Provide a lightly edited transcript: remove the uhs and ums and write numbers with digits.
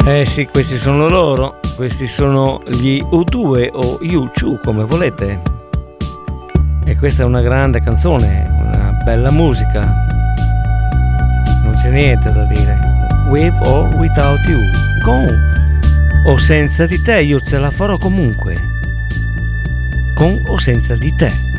Eh sì, questi sono loro, questi sono gli U2 o U2 come volete. E questa è una grande canzone, una bella musica. Non c'è niente da dire. With or without you. Con o senza di te io ce la farò comunque. Con o senza di te.